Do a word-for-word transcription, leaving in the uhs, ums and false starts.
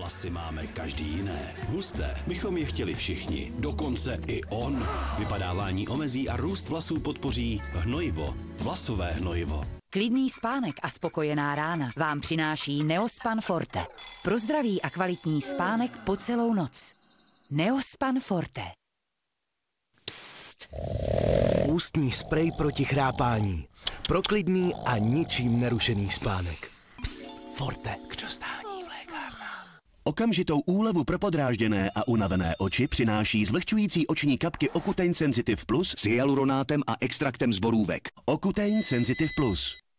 Vlasy máme každý jiné. Husté bychom je chtěli všichni. Dokonce i on. Vypadávání omezí a růst vlasů podpoří hnojivo. Vlasové hnojivo. Klidný spánek a spokojená rána vám přináší Neospan Forte. Pro zdravý a kvalitní spánek po celou noc. Neospan Forte. Psst. Ústní sprej proti chrápání. Pro klidný a ničím nerušený spánek. Psst. Forte. K dostání v lékárnách. Okamžitou úlevu pro podrážděné a unavené oči přináší zvlhčující oční kapky Ocutein Sensitive Plus s hyaluronátem a extraktem z borůvek. Ocutein Sensitive Plus.